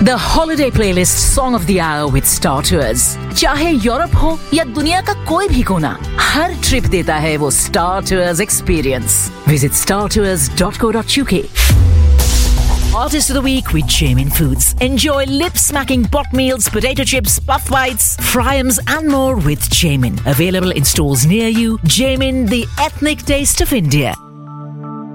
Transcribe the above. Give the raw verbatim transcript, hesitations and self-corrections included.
The holiday playlist song of the hour with Star Tours. चाहे Europe हो या दुनिया का कोई भी कोना, हर ट्रिप देता है वो Star Tours experience. Visit star tours dot co dot uk. Artist of the Week with Jamin Foods. Enjoy lip-smacking pot meals, potato chips, puff bites, fryams and more with Jamin. Available in stores near you. Jamin, the ethnic taste of India.